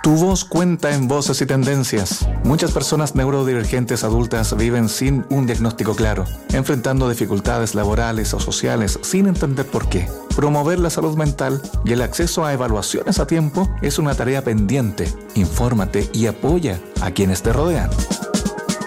Tu voz cuenta en Voces y Tendencias. Muchas personas neurodivergentes adultas viven sin un diagnóstico claro, enfrentando dificultades laborales o sociales sin entender por qué. Promover la salud mental y el acceso a evaluaciones a tiempo es una tarea pendiente. Infórmate y apoya a quienes te rodean.